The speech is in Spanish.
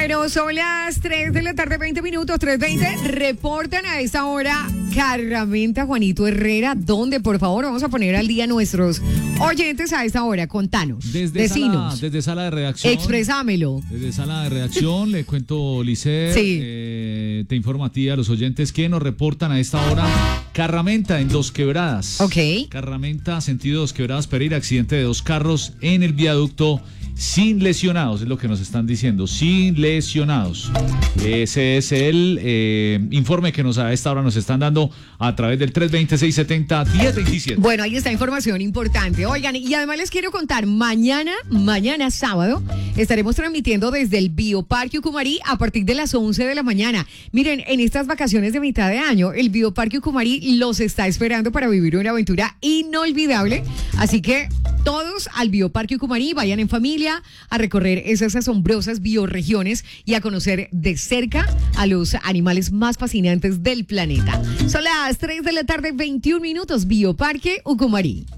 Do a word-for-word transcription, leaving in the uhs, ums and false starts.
Bueno, son las tres de la tarde, veinte minutos, tres veinte. Reportan a esta hora Carramenta, Juanito Herrera. ¿Dónde? Por favor, vamos a poner al día nuestros oyentes a esta hora. Contanos. Desde Decinos. Sala, desde sala de redacción. Expresámelo. Desde sala de redacción, le cuento, Licer, Sí. eh, te informo a ti, a los oyentes que nos reportan a esta hora. Carramenta en Dos Quebradas. Ok. Carramenta, sentido Dos Quebradas, Pereira, accidente de dos carros en el viaducto. Sin lesionados, es lo que nos están diciendo, sin lesionados. Ese es el eh, informe que nos a esta hora nos están dando a través del tres veinte, seiscientos setenta, diez veintisiete. Bueno, ahí está información importante. Oigan, y además les quiero contar, mañana, mañana sábado, estaremos transmitiendo desde el Bioparque Ucumarí a partir de las once de la mañana. Miren, en estas vacaciones de mitad de año, el Bioparque Ucumarí los está esperando para vivir una aventura inolvidable. Así que todos al Bioparque Ucumarí, vayan en familia a recorrer esas asombrosas bioregiones y a conocer de cerca a los animales más fascinantes del planeta. Son las tres de la tarde, veintiún minutos, Bioparque Ucumarí.